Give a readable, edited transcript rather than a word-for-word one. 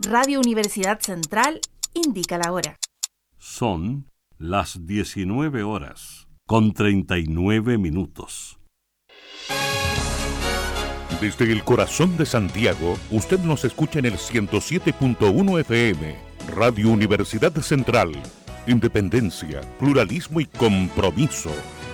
Radio Universidad Central indica la hora. Son las 19 horas con 39 minutos. Desde el corazón de Santiago, usted nos escucha en el 107.1 FM, Radio Universidad Central. Independencia, pluralismo y compromiso.